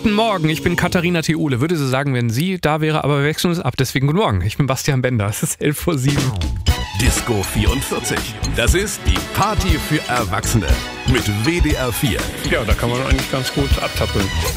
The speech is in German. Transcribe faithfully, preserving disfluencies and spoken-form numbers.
Guten Morgen, ich bin Katharina Theule. Würde sie sagen, wenn sie da wäre, aber wir wechseln uns ab. Deswegen guten Morgen, ich bin Bastian Bender. Es ist elf vor sieben. Disco vierundvierzig. Das ist die Party für Erwachsene mit W D R vier. Ja, da kann man eigentlich ganz gut abtappeln.